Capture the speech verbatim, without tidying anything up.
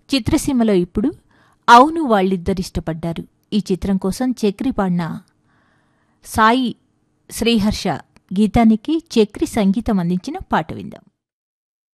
చిత్రసీమలో ఇప్పుడు అవును వాళ్ళిద్దరిష్టపడ్డారు ఈ చిత్రం కోసం చక్రి పాడిన సాయి శ్రీహర్ష గీతానికి చక్రి సంగీతం అందించిన పాట విందాం.